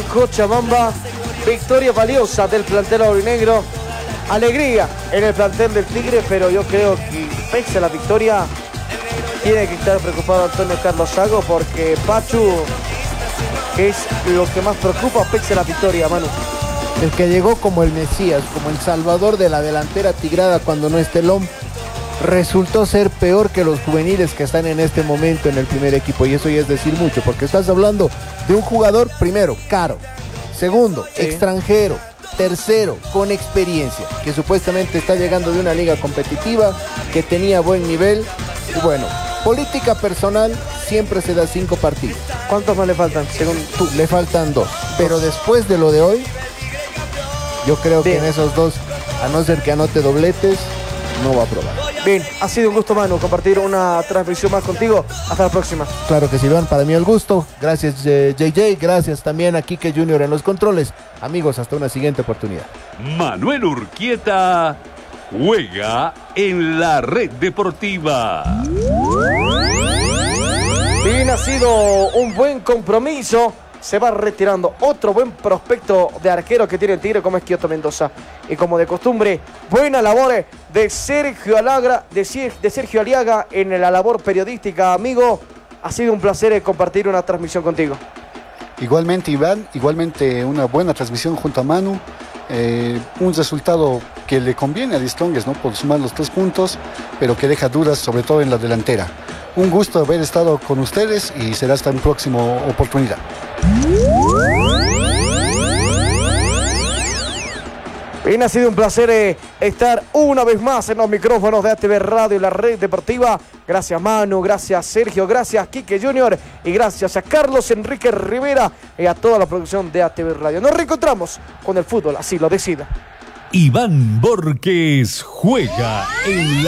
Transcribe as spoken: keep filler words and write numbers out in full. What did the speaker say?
Cochabamba. Victoria valiosa del plantel aurinegro. Alegría en el plantel del Tigre, pero yo creo que pese a la victoria tiene que estar preocupado Antonio Carlos Sago, porque Pachu, que es lo que más preocupa, pese a la victoria, Manu. El que llegó como el Mesías, como el salvador de la delantera tigrada cuando no esté Lom, resultó ser peor que los juveniles que están en este momento en el primer equipo, y eso ya es decir mucho, porque estás hablando de un jugador, primero, caro, segundo, sí. extranjero, tercero, con experiencia, que supuestamente está llegando de una liga competitiva, que tenía buen nivel, y bueno, política personal, siempre se da cinco partidos. ¿Cuántos más le faltan, según tú? Le faltan dos, pero después de lo de hoy, yo creo Bien. que en esos dos, a no ser que anote dobletes, no va a probar. Bien, ha sido un gusto, Manu, compartir una transmisión más contigo. Hasta la próxima. Claro que sí, Iván, para mí el gusto. Gracias, eh, J J, gracias también a Quique Junior en los controles. Amigos, hasta una siguiente oportunidad. Manuel Urquieta juega en la Red Deportiva. Bien, ha sido un buen compromiso. Se va retirando otro buen prospecto de arquero que tiene el Tigre, como es Kioto Mendoza. Y como de costumbre, buena labor de Sergio Alagra, de, de Sergio Aliaga en la labor periodística, amigo. Ha sido un placer compartir una transmisión contigo. Igualmente, Iván, igualmente una buena transmisión junto a Manu. Eh, un resultado que le conviene a The Strongest, ¿no? Por sumar los tres puntos, pero que deja dudas, sobre todo en la delantera. Un gusto haber estado con ustedes y será hasta una próxima oportunidad. Bien, ha sido un placer eh, estar una vez más en los micrófonos de A T V Radio y la Red Deportiva. Gracias, Manu, gracias, Sergio, gracias, Quique Junior y gracias a Carlos Enrique Rivera y a toda la producción de A T V Radio. Nos reencontramos con el fútbol, así lo decida. Iván Borges juega en la